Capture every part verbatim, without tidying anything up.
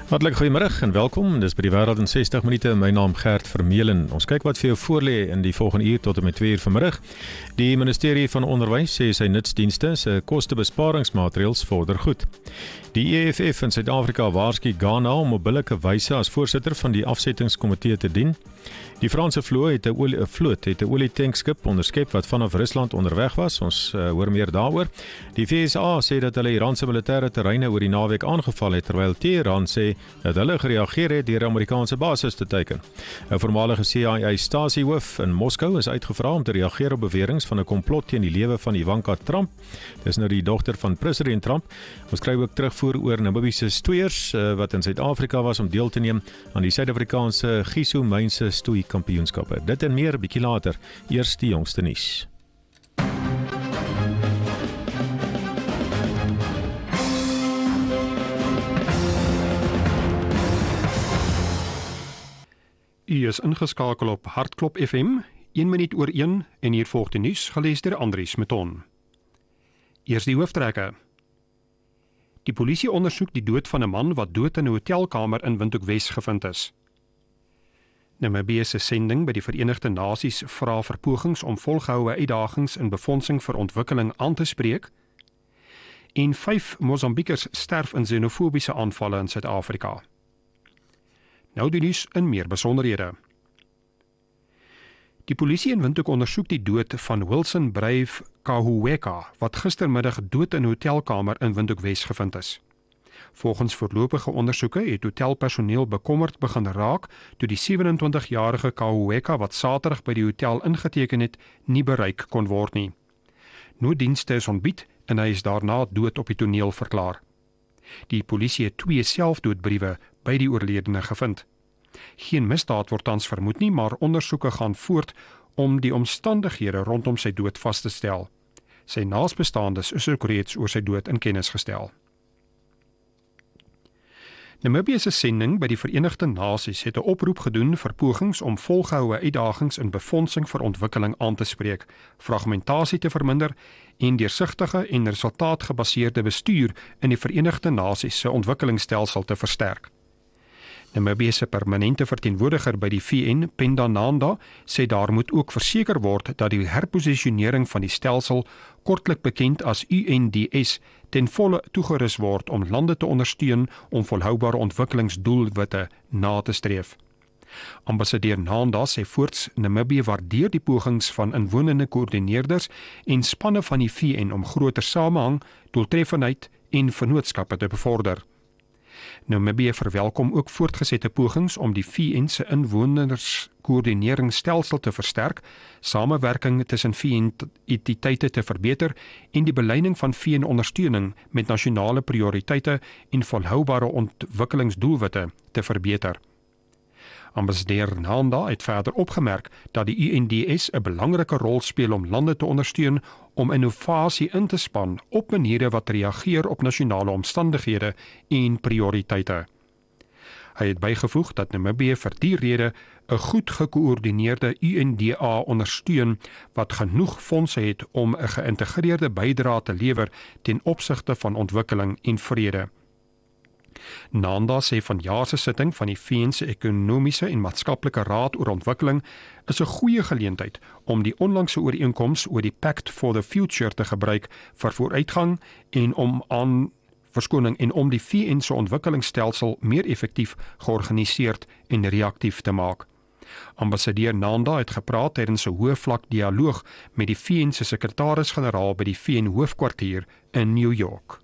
Hartlik goeiemiddag en welkom. Dis by die Wêreld in sestig minute. My naam Gert Vermeulen. Ons kyk wat vir jou voorlê in die volgende uur tot en met twee uur vanmiddag. Die Ministerie van Onderwys sê sy nutsdienste se kostebesparingsmaatreëls vorder goed. Die E F F in Suid-Afrika waarsku Ghana om op billike wyse as voorsitter van die afsettingskomitee te dien. Die Franse vloot het 'n olie vloot het 'n olietankskip onderskep wat vanaf Rusland onderweg was. Ons uh, hoor meer daaroor. Die V S A sê dat hulle Iranse militêre terreine oor die naweek aangeval het, terwyl Teheran sê dat hulle gereageer het deur Amerikaanse basis te teiken. 'n Voormalige C I A stasiehoof in Moskou is uitgevra om te reageer op beweringe van 'n komplot teen die lewe van Ivanka Trump. Dis nou die dogter van president Trump. Ons kry ook terugvoer oor Namibiese stoeiers uh, wat in Suid-Afrika was om deel te neem aan die Suid-Afrikaanse Giso-Mynse stoei kampioenskappe. Dit en meer bietjie later. Eers die jongste nuus. U is ingeskakel op Hartklop F M, een minuut oor een en hier volg die nuus gelees deur Andries Meton. Eers die hooftrekke. Die polisie ondersoek die dood van 'n man wat dood in 'n hotelkamer in Windhoek Wes gevind is. Namibië se sending by die Verenigde Nasies vra vir pogings om volgehoue uitdagings in befondsing vir ontwikkeling aan te spreek. En vyf Mosambiekers sterf in xenofobiese aanvalle in Suid-Afrika. Nou die nuus in meer besonderhede. Die polisie in Windhoek ondersoek die dood van Wilson Brave Kahuweka, wat gistermiddag dood in 'n hotelkamer in Windhoek Wes gevind is. Volgens voorlopige ondersoeke het hotelpersoneel bekommerd begin raak toe die sewe en twintig-jarige Kahuweka wat Saterdag by die hotel ingeteken het, nie bereik kon word nie. Nooddienste is ontbied en hy is daarna dood op die toneel verklaar. Die polisie het twee selfdoodbriewe by die oorledene gevind. Geen misdaad word tans vermoed nie, maar ondersoeke gaan voort om die omstandighede rondom sy dood vas te stel. Sy naasbestaandes is ook reeds oor sy dood in kennis gestel. Namibië se sending by die Verenigde Nasies het 'n oproep gedoen vir pogings om volgehoue uitdagings in befondsing vir ontwikkeling aan te spreek, fragmentasie te verminder en deursigtige en resultaatgebaseerde bestuur in die Verenigde Nasies se ontwikkelingsstelsel te versterk. Namibië se permanente verteenwoordiger by die V N, Penda Nanda, sê daar moet ook verseker word dat die herposisionering van die stelsel, kortlik bekend as U N D S, ten volle toegerus word om lande te ondersteun om volhoubare ontwikkelingsdoelwitte na te streef. Ambassadeur Nanda sê voorts Namibië waardeer die pogings van inwonende koördineerders en spanne van die V N om groter samehang, doeltreffendheid en vennootskappe te bevorder. Namibië verwelkom ook voortgesette pogings om die V N se inwonerskoördineringsstelsel te versterk, samewerking tussen V N-entiteite te verbeter en die beleiding van V N-ondersteuning met nasionale prioriteite en volhoubare ontwikkelingsdoelwitte te verbeter. Ambassadeur Nanda het verder opgemerk dat die U N D S 'n belangrike rol speel om lande te ondersteun om innovasie in te span op maniere wat reageer op nasionale omstandighede en prioriteite. Hy het bygevoeg dat Namibië vir die rede 'n goed gekoördineerde U N D A ondersteun wat genoeg fondse het om 'n geïntegreerde bydrae te lewer ten opsigte van ontwikkeling en vrede. Nanda sê vanjaar se sitting van die V N se Ekonomiese en Maatskaplike Raad oor Ontwikkeling is 'n goeie geleentheid om die onlangse ooreenkoms oor die Pact for the Future te gebruik vir vooruitgang en om aan verskoning en om die V N se ontwikkelingsstelsel meer effektief georganiseerd en reaktief te maak. Ambassadeur Nanda het gepraat tydens 'n hoëvlak dialoog met die V N se sekretaris-generaal by die V N hoofkwartier in New York.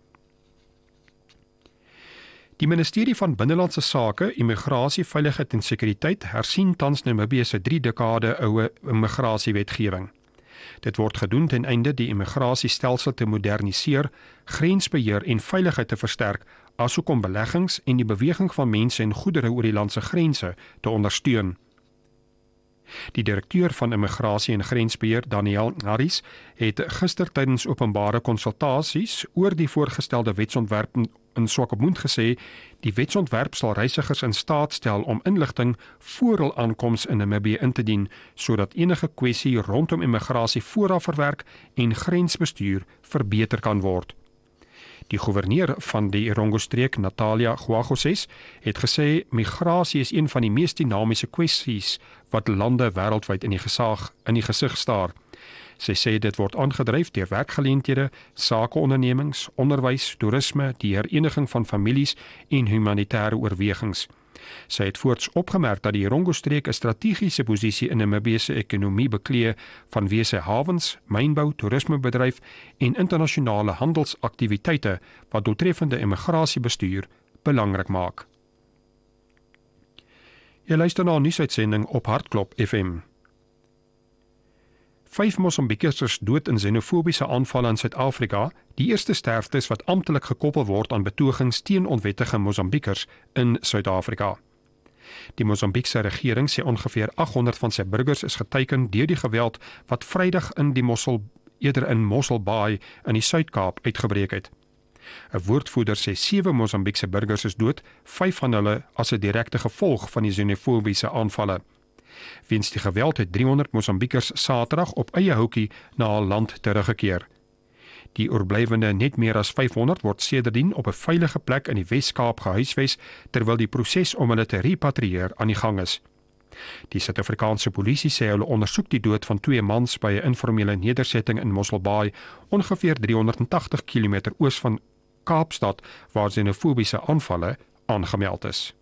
Die Ministerie van Binnelandse Sake, Immigrasie, Veiligheid en Sekuriteit hersien tans Namibië se drie dekade oue immigrasiewetgewing. Dit word gedoen ten einde die immigrasiestelsel te moderniseer, grensbeheer en veiligheid te versterk, asook om beleggings en die beweging van mense en goedere oor die land se grense te ondersteun. Die direkteur van Immigrasie en Grensbeheer, Daniel Harris, het gister tydens openbare konsultasies oor die voorgestelde wetsontwerp in Swakopmund gesê, die wetsontwerp sal reisigers in staat stel om inligting voor hul aankoms in Namibië in te dien, sodat enige kwessie rondom immigrasie vooraf verwerk en grensbestuur verbeter kan word. Die goewerneur van die Erongo-streek, Natalia Guagoses, het gesê migrasie is een van die mees dinamiese kwessies wat lande wêreldwyd in die gesag in die gesig staar. Sy sê dit word aangedryf deur werkgeleenthede, sakeondernemings, onderwys, toerisme, die hereniging van families en humanitêre oorwegings. Sy het voorts opgemerk dat die Erongo-streek 'n strategiese posisie in Namibië se ekonomie beklee vanweë sy hawens, mynbou, toerismebedryf en internasionale handelsaktiwiteite wat doeltreffende immigrasiebestuur belangrik maak. Jy luister na 'n nuusuitsending op Hartklop F M. Vyf Mosambikers is dood in xenofobiese aanvalle in Suid-Afrika, die eerste sterftes wat amptelik gekoppel word aan betogings teen onwettige Mosambikers in Suid-Afrika. Die Mosambiekse regering sê ongeveer aghonderd van sy burgers is geteiken deur die geweld wat Vrydag in die Mossel eerder in Mossel Bay in die Suid-Kaap uitgebreek het. 'n Woordvoerder sê sewe Mosambiekse burgers is dood, vyf van hulle as 'n direkte gevolg van die xenofobiese aanvalle. Weens die geweld het driehonderd Mosambiekers Saterdag op eie houtjie na hul land teruggekeer. Die oorblywende net meer as vyfhonderd word sedertdien op 'n veilige plek in die Wes-Kaap gehuisves, terwyl die proses om hulle te repatrieer aan die gang is. Die Suid-Afrikaanse polisie sê hulle ondersoek die dood van twee mans by 'n informele nedersetting in Mossel Bay, ongeveer driehonderdtagtig kilometer oos van Kaapstad, waar xenofobiese aanvalle aangemeld is.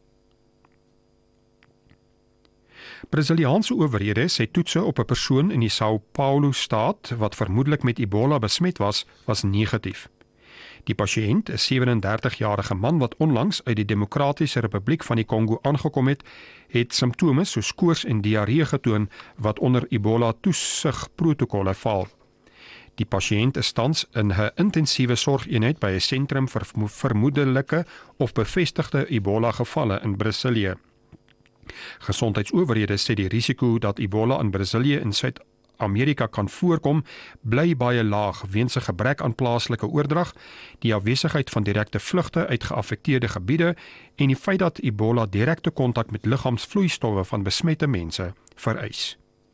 Brasiliaanse owerhede sê toetse op 'n persoon in die São Paulo staat wat vermoedelik met Ebola besmet was, was negatief. Die pasiënt, 'n sewenendertigjarige man wat onlangs uit die Demokratiese Republiek van die Kongo aangekom het, het simptome soos koors en diarree getoon wat onder Ebola toesigprotokolle val. Die pasiënt is tans in 'n intensiewe sorgeenheid by 'n sentrum vir vermoedelike of bevestigde Ebola gevalle in Brasilië. Gesondheidsowerhede sê die risiko dat Ebola in Brasilië en Suid-Amerika kan voorkom, bly baie laag weens 'n gebrek aan plaaslike oordrag, die afwesigheid van direkte vlugte uit geaffekteerde gebiede en die feit dat Ebola direkte kontak met liggaamsvloeistowwe van besmette mense vereis.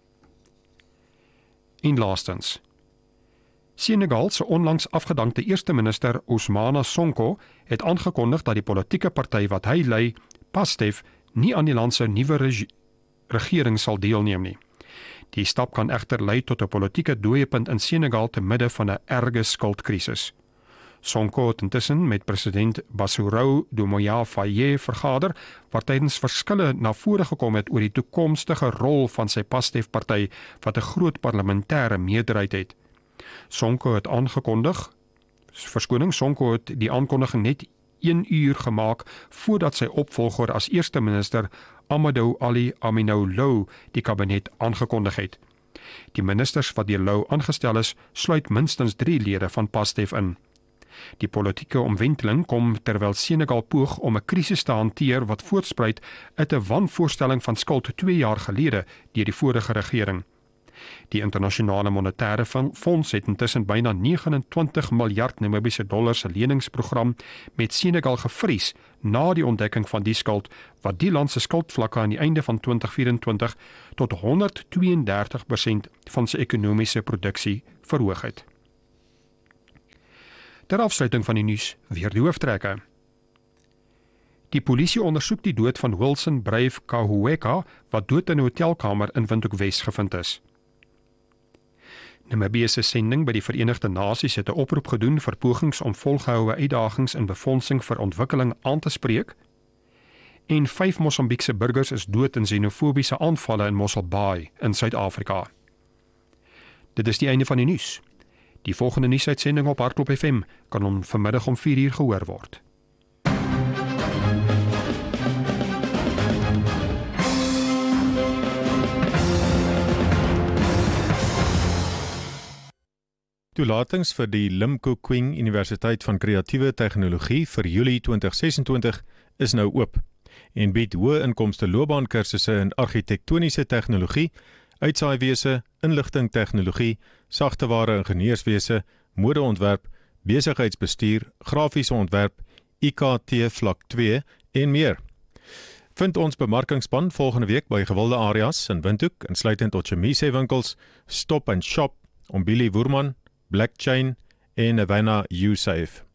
En laastens, Senegal se onlangs afgedankte eerste minister Ousmane Sonko het aangekondig dat die politieke party wat hy lei, PASTEF, nie aan die land se nuwe reg regering sal deelneem nie. Die stap kan egter lei tot 'n politieke dooiepunt in Senegal te midde van 'n erge skuldkrisis. Sonko het intussen met president Bassirou Diomaye Faye vergader, waar tydens verskille na vore gekom het oor die toekomstige rol van sy PASTEF-party wat 'n groot parlementêre meerderheid het. Sonko het aangekondig, verskoning, Sonko het die aankondiging net een uur gemaak voordat sy opvolger as eerste minister Amadou Ali Aminou Lô die kabinet aangekondig het. Die ministers wat deur Lô aangestel is, sluit minstens drie lede van PASTEF in. Die politieke omwenteling kom terwyl Senegal poog om 'n krisis te hanteer wat voortspruit uit 'n wanvoorstelling van skuld twee jaar gelede deur die vorige regering. Die internasionale monetaire fonds het intussen byna negenentwintig miljard Namibiese dollar se leningsprogram met Senegal gevries na die ontdekking van die skuld wat die land se skuldvlakke aan die einde van twintig vyf-en-twintig tot honderdtweeëndertig persent van sy ekonomiese produksie verhoog het. Ter afsluiting van die nuus weer die hooftrekke. Die polisie ondersoek die dood van Wilson Brave Kahueka wat dood in 'n hotelkamer in Windhoek Wes gevind is. Namibië se sending by die Verenigde Nasies het 'n oproep gedoen vir pogings om volgehoue uitdagings in befondsing vir ontwikkeling aan te spreek. En vyf Mosambiekse burgers is dood in xenofobiese aanvalle in Mossel Bay in Suid-Afrika. Dit is die einde van die nuus. Die volgende nuusuitsending op Hartklop F M kan om vanmiddag om vier uur gehoor word. Toelatings vir die Lim Kok Kwing Universiteit van Kreatiewe Tegnologie vir Julie twintig sesentwintig is nou oop en bied hoë inkomste loopbaankursusse in argitektoniese tegnologie, uitsaaiwese, inligting tegnologie, sagteware ingenieurswese, modeontwerp, besigheidsbestuur, grafiese ontwerp, I K T vlak twee en meer. Vind ons bemarkingsspan volgende week by gewilde areas in Windhoek, insluitend Otjimise winkels, Stop and Shop, Ombili Woerman, Blackchain en Havana U-Safe.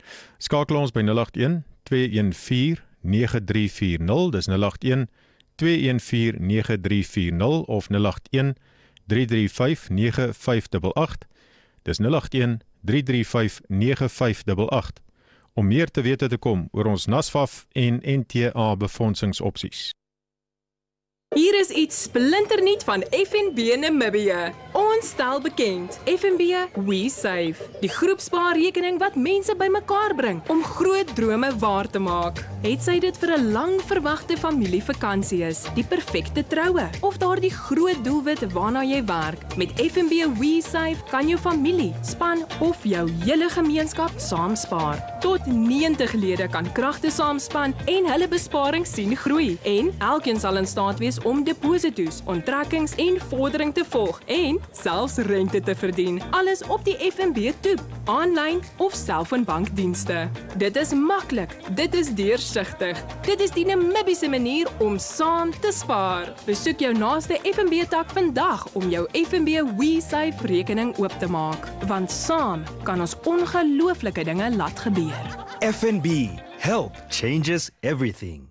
Skakel ons by nul agt een twee een vier nege drie vier nul, dis nul agt een twee een vier nege drie vier nul of nul agt een drie drie vyf nege vyf agt agt, dis nul agt een drie drie vyf nege vyf agt agt, om meer te wete te kom oor ons NASFAF en N T A befondsingsopsies. Hier is iets splinternuut van F N B Namibië. Ons stel bekend, F N B We Save, die groepspaarrekening wat mense bymekaar bring om groot drome waar te maak. Het sy dit vir 'n lang verwagte familievakansie is, die perfekte troue of daardie groot doelwit waarna jy werk. Met F N B We Save kan jou familie, span of jou hele gemeenskap saam spaar. Tot negentig lede kan kragte saamspan en hulle besparing sien groei. En elkeen sal in staat wees om depositos, onttrekkings en vordering te volg en selfs rente te verdien. Alles op die F N B toep, aanlyn of selfoonbankdienste. Dit is maklik, dit is deursigtig. Dit is die Namibiese manier om saam te spaar. Besoek jou naaste F N B tak vandag om jou F N B We Save rekening oop te maak, want saam kan ons ongelooflike dinge laat gebeur. F N B, help changes everything.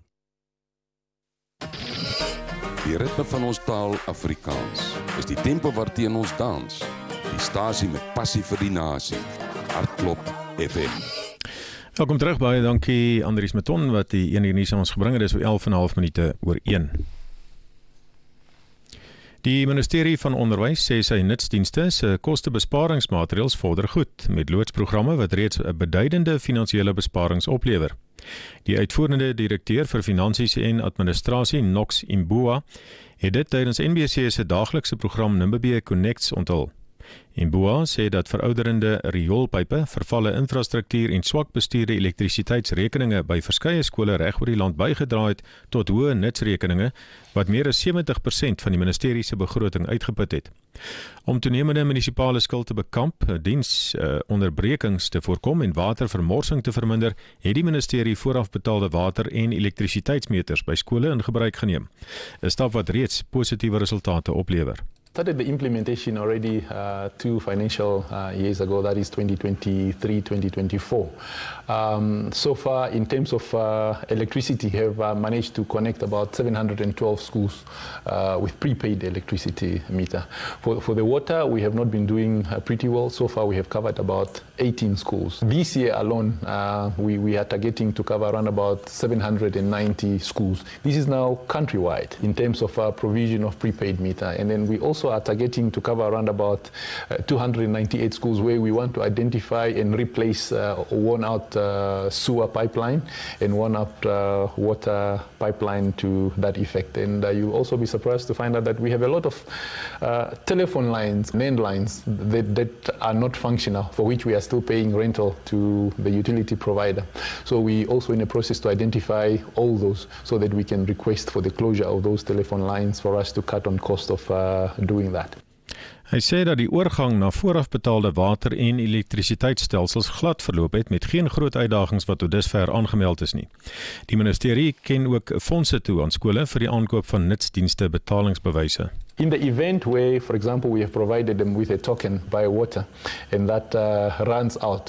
Die ritme van ons taal Afrikaans is die tempo waarteen ons dans. Die stasie met passie vir die nasie. Hartklop F M. Welkom terug, baie dankie Andries Meton wat die een uur nuus aan ons gebring het. Dis vir elf en 'n half minute oor een. Die Ministerie van Onderwys sê sy nutsdienste se kostebesparingsmaatreëls vorder goed met loodsprogramme wat reeds 'n beduidende finansiële besparings oplewer. Die uitvoerende direkteur vir finansies en administrasie, Knox Imbua, het dit tydens N B C se daaglikse program Namibia Connects onthul. Imbua sê dat verouderende rioolpype, vervalle infrastruktuur en swak bestuurde elektrisiteitsrekeninge by verskeie skole reg oor die land bygedra het tot hoë nutsrekeninge wat meer as sewentig persent van die ministerie se begroting uitgeput het. Om toenemende munisipale skuld te bekamp, diensonderbrekings uh, te voorkom en watervermorsing te verminder, het die ministerie voorafbetaalde water- en elektrisiteitsmeters by skole in gebruik geneem. 'n Stap wat reeds positiewe resultate oplewer. Started the implementation already uh, two financial uh, years ago, that is twenty twenty-three twenty twenty-four. Um, so far, in terms of uh, electricity, have uh, managed to connect about seven hundred twelve schools uh, with prepaid electricity meter. For, for the water, we have not been doing uh, pretty well. So far, we have covered about eighteen schools. This year alone, uh, we, we are targeting to cover around about seven hundred ninety schools. This is now countrywide in terms of uh, provision of prepaid meter. And then we also are targeting to cover around about uh, two hundred ninety-eight schools where we want to identify and replace uh, worn out uh, sewer pipeline and worn out uh, water pipeline to that effect. And uh, you'll also be surprised to find out that we have a lot of uh, telephone lines, landlines that, that are not functional, for which we are still paying rental to the utility provider. So we also in a process to identify all those so that we can request for the closure of those telephone lines for us to cut on cost of uh, doing that. Hy sê dat die oorgang na voorafbetaalde water- en elektrisiteitsstelsels glad verloop het met geen groot uitdagings wat tot dusver aangemeld is nie. Die ministerie ken ook fondse toe aan skole vir die aankoop van nutsdienste betalingsbewyse. In the event where, for example, we have provided them with a token by water and that uh, runs out,